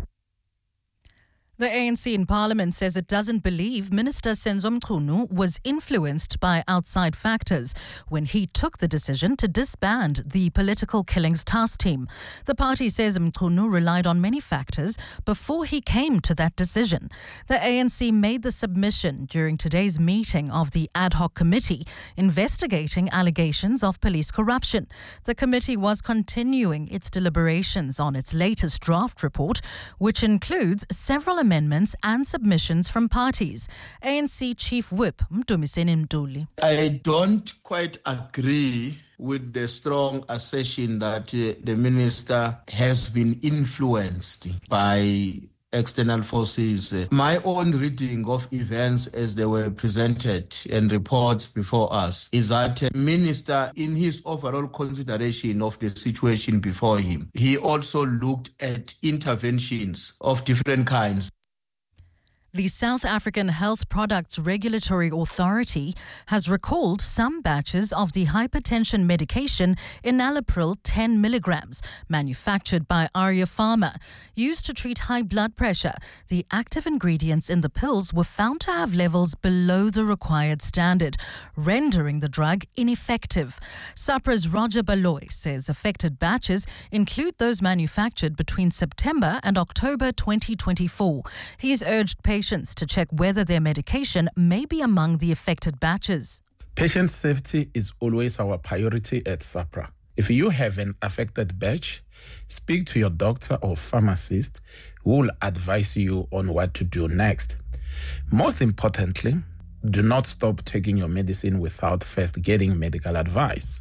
The A N C in Parliament says it doesn't believe Minister Senzo Mchunu was influenced by outside factors when he took the decision to disband the Political Killings Task Team. The party says Mchunu relied on many factors before he came to that decision. The A N C made the submission during today's meeting of the ad hoc committee investigating allegations of police corruption. The committee was continuing its deliberations on its latest draft report, which includes several amendments and submissions from parties. A N C Chief Whip Mdumiseni Mduli. I don't quite agree with the strong assertion that uh, the minister has been influenced by external forces. My own reading of events as they were presented and reports before us is that the minister, in his overall consideration of the situation before him, he also looked at interventions of different kinds. The South African Health Products Regulatory Authority has recalled some batches of the hypertension medication enalapril ten milligrams, manufactured by Arya Pharma, used to treat high blood pressure. The active ingredients in the pills were found to have levels below the required standard, rendering the drug ineffective. SAHPRA's Roger Baloy says affected batches include those manufactured between September and October twenty twenty-four. He has urged patients to check whether their medication may be among the affected batches. Patient safety is always our priority at SAHPRA. If you have an affected batch, speak to your doctor or pharmacist who will advise you on what to do next. Most importantly, do not stop taking your medicine without first getting medical advice.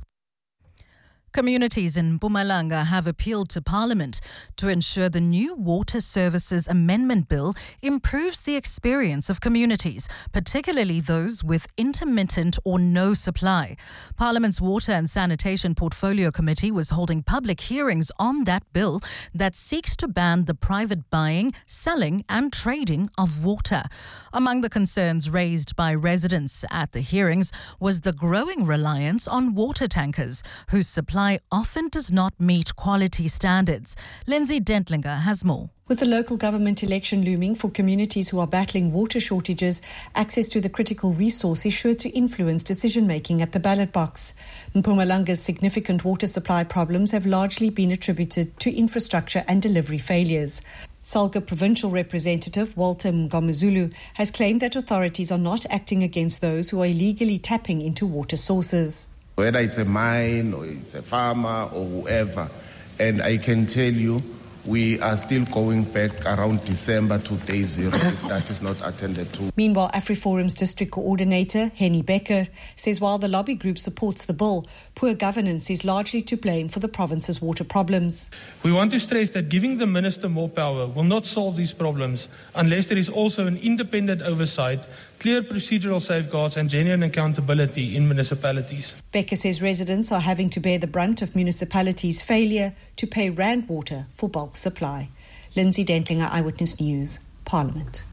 Communities in Mpumalanga have appealed to Parliament to ensure the new Water Services Amendment Bill improves the experience of communities, particularly those with intermittent or no supply. Parliament's Water and Sanitation Portfolio Committee was holding public hearings on that bill that seeks to ban the private buying, selling and trading of water. Among the concerns raised by residents at the hearings was the growing reliance on water tankers, whose supply often does not meet quality standards. Lindsay Dentlinger has more. With the local government election looming for communities who are battling water shortages, access to the critical resource is sure to influence decision-making at the ballot box. Mpumalanga's significant water supply problems have largely been attributed to infrastructure and delivery failures. Salga Provincial Representative Walter Mngomezulu has claimed that authorities are not acting against those who are illegally tapping into water sources. Whether it's a mine or it's a farmer or whoever. And I can tell you, we are still going back around December to day zero if that is not attended to. Meanwhile, AfriForum's district coordinator, Henny Becker, says while the lobby group supports the bill, poor governance is largely to blame for the province's water problems. We want to stress that giving the minister more power will not solve these problems unless there is also an independent oversight, clear procedural safeguards and genuine accountability in municipalities. Becker says residents are having to bear the brunt of municipalities' failure to pay Rand Water for bulk supply. Lindsay Dentlinger, Eyewitness News, Parliament.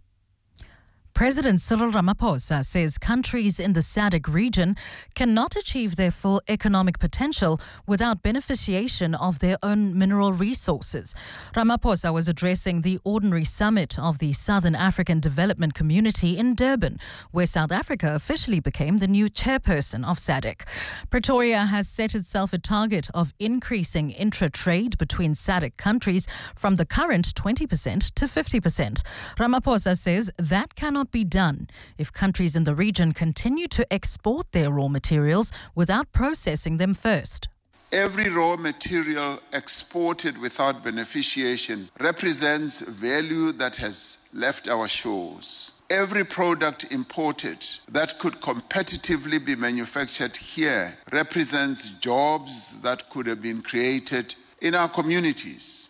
President Cyril Ramaphosa says countries in the S A D C region cannot achieve their full economic potential without beneficiation of their own mineral resources. Ramaphosa was addressing the ordinary summit of the Southern African Development Community in Durban, where South Africa officially became the new chairperson of S A D C. Pretoria has set itself a target of increasing intra-trade between S A D C countries from the current twenty percent to fifty percent. Ramaphosa says that cannot be done if countries in the region continue to export their raw materials without processing them first. Every raw material exported without beneficiation represents value that has left our shores. Every product imported that could competitively be manufactured here represents jobs that could have been created in our communities.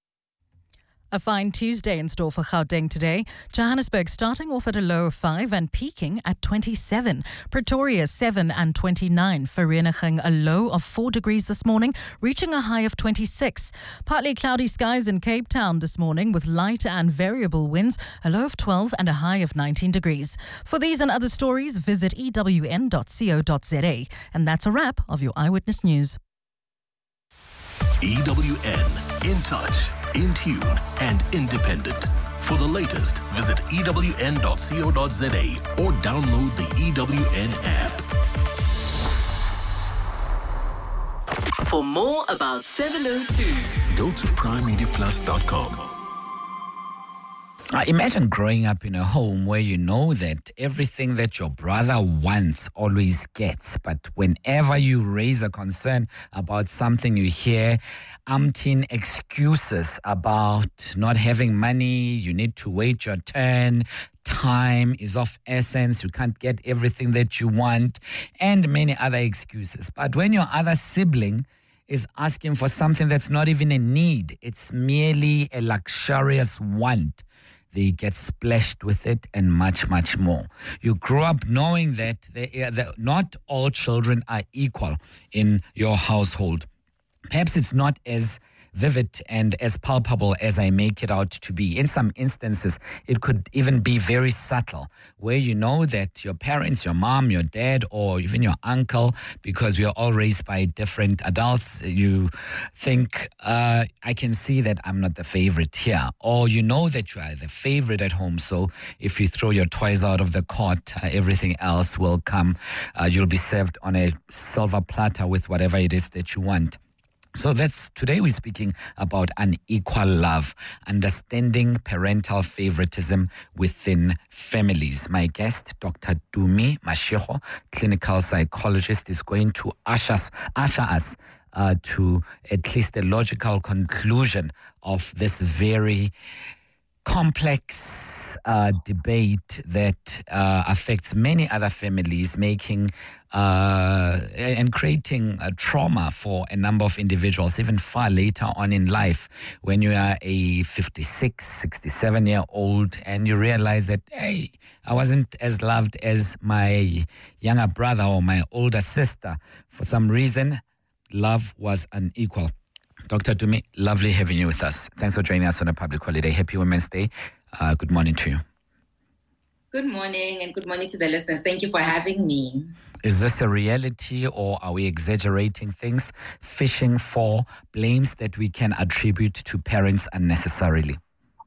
A fine Tuesday in store for Gauteng today. Johannesburg starting off at a low of five and peaking at twenty-seven. Pretoria seven and twenty-nine. Vereeniging a low of four degrees this morning, reaching a high of twenty-six. Partly cloudy skies in Cape Town this morning with light and variable winds, a low of twelve and a high of nineteen degrees. For these and other stories, visit e w n dot co dot z a. And that's a wrap of your Eyewitness News. E W N, in touch, in tune and independent. For the latest, visit e w n dot co dot z a or download the E W N app. For more about seven oh two, go to prime media plus dot com. Uh, imagine growing up in a home where you know that everything that your brother wants always gets, but whenever you raise a concern about something, you hear umpteen excuses about not having money, you need to wait your turn, time is of essence, you can't get everything that you want, and many other excuses. But when your other sibling is asking for something that's not even a need, it's merely a luxurious want, they get splashed with it, and much, much more. You grow up knowing that, they, uh, that not all children are equal in your household. Perhaps it's not as vivid and as palpable as I make it out to be. In some instances, it could even be very subtle, where you know that your parents, your mom, your dad, or even your uncle, because we are all raised by different adults, you think, uh, I can see that I'm not the favorite here. Or you know that you are the favorite at home, so if you throw your toys out of the cot, uh, everything else will come. Uh, you'll be served on a silver platter with whatever it is that you want. So that's, today we're speaking about unequal love, understanding parental favoritism within families. My guest, Doctor Tumi Mashego, clinical psychologist, is going to usher us, usher us uh, to at least a logical conclusion of this very complex uh, debate that uh, affects many other families, making uh, and creating a trauma for a number of individuals, even far later on in life, when you are a fifty-six, sixty-seven year old and you realize that, hey, I wasn't as loved as my younger brother or my older sister. For some reason, love was unequal. Doctor Tumi, lovely having you with us. Thanks for joining us on a public holiday. Happy Women's Day. Uh, good morning to you. Good morning, and good morning to the listeners. Thank you for having me. Is this a reality, or are we exaggerating things, fishing for blames that we can attribute to parents unnecessarily?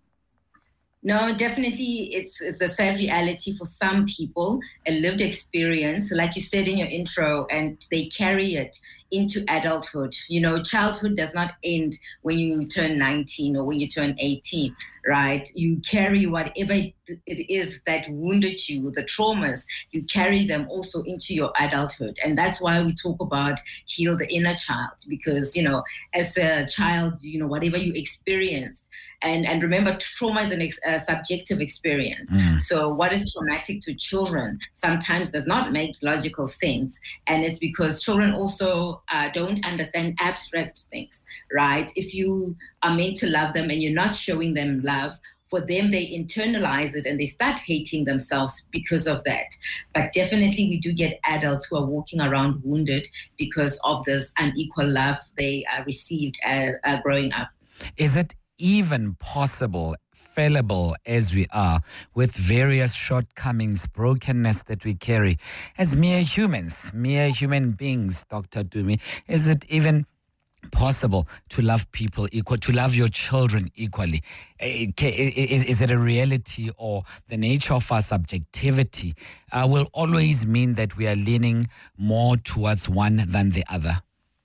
No, definitely it's, it's a sad reality for some people, a lived experience, like you said in your intro, and they carry it into adulthood. You know, childhood does not end when you turn nineteen or when you turn eighteen, right? You carry whatever it is that wounded you, the traumas, you carry them also into your adulthood. And that's why we talk about heal the inner child, because, you know, as a child, you know, whatever you experienced, and, and remember, trauma is an ex, a subjective experience. Mm. So what is traumatic to children sometimes does not make logical sense. And it's because children also uh, don't understand abstract things, right? If you are meant to love them and you're not showing them love, for them, they internalize it and they start hating themselves because of that. But definitely we do get adults who are walking around wounded because of this unequal love they uh, received uh, uh, growing up. Is it even possible, fallible as we are, with various shortcomings, brokenness that we carry as mere humans, mere human beings, Doctor Tumi, is it even possible to love people equal, to love your children equally? Is, is it a reality, or the nature of our subjectivity uh, will always mean that we are leaning more towards one than the other?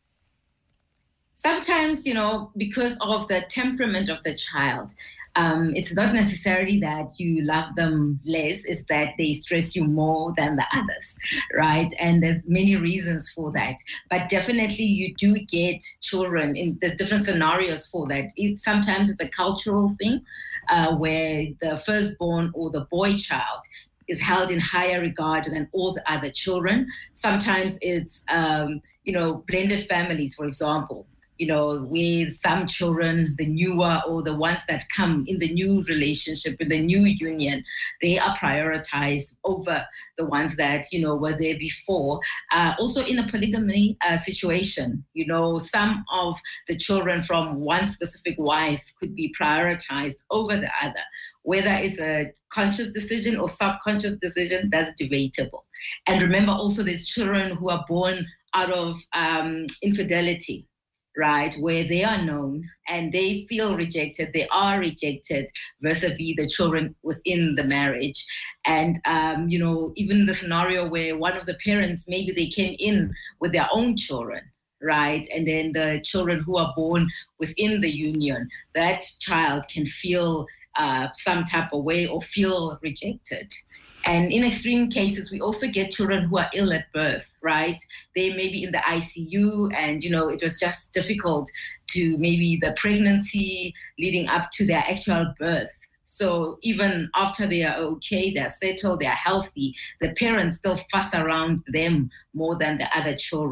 Sometimes, you know, because of the temperament of the child, um, it's not necessarily that you love them less, it's that they stress you more than the others, right? And there's many reasons for that. But definitely you do get children in there's different scenarios for that. It, sometimes it's a cultural thing uh, where the firstborn or the boy child is held in higher regard than all the other children. Sometimes it's, um, you know, blended families, for example. You know, with some children, the newer or the ones that come in the new relationship, in the new union, they are prioritized over the ones that, you know, were there before. Uh, also in a polygamy uh, situation, you know, some of the children from one specific wife could be prioritized over the other. Whether it's a conscious decision or subconscious decision, that's debatable. And remember also there's children who are born out of um, infidelity, right, where they are known and they feel rejected, they are rejected vis-a-vis the children within the marriage. And, um, you know, even the scenario where one of the parents, maybe they came in with their own children, right, and then the children who are born within the union, that child can feel uh, some type of way or feel rejected. And in extreme cases, we also get children who are ill at birth, right? They may be in the I C U and, you know, it was just difficult to maybe the pregnancy leading up to their actual birth. So even after they are okay, they're settled, they're healthy, the parents still fuss around them more than the other children.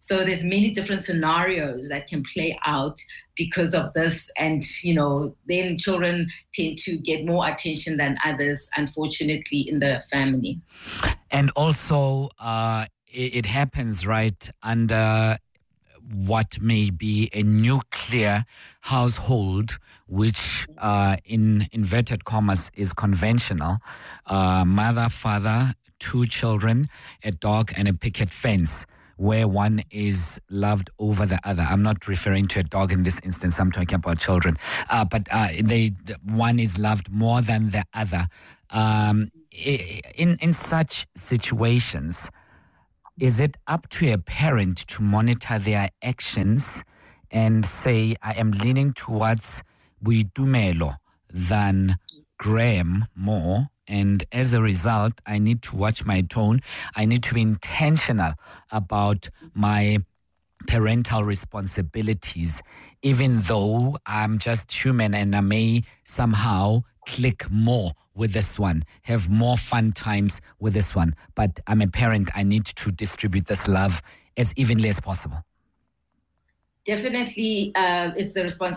So there's many different scenarios that can play out because of this. And, you know, then children tend to get more attention than others, unfortunately, in the family. And also, uh, it, it happens, right, under what may be a nuclear household, which uh, in inverted commas is conventional. Uh, mother, father, two children, a dog, and a picket fence, where one is loved over the other. I'm not referring to a dog in this instance. I'm talking about children. Uh, but uh, they one is loved more than the other. Um, in in such situations, is it up to a parent to monitor their actions and say, I am leaning towards Boitumelo than Graham more, and as a result, I need to watch my tone. I need to be intentional about my parental responsibilities, even though I'm just human and I may somehow click more with this one, have more fun times with this one. But I'm a parent. I need to distribute this love as evenly as possible. Definitely, uh, it's the responsibility